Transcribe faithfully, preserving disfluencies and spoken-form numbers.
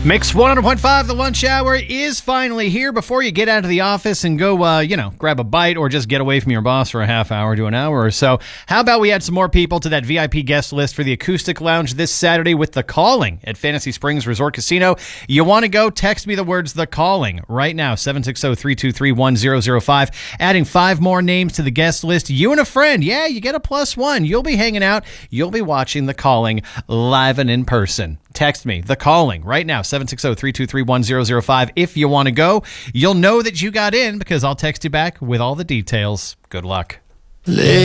Mix one hundred point five, the lunch hour is finally here. Before you get out of the office and go, uh, you know, grab a bite or just get away from your boss for a half hour to an hour or so, how about we add some more people to that V I P guest list for the Acoustic Lounge this Saturday with The Calling at Fantasy Springs Resort Casino? You want to go? Text me the words The Calling right now, seven six zero, three two three, one zero zero five. Adding five more names to the guest list. You and a friend. Yeah, you get a plus one. You'll be hanging out. You'll be watching The Calling live and in person. Text me, The Calling, right now, seven six zero, three two three, one zero zero five. If you want to go, you'll know that you got in because I'll text you back with all the details. Good luck.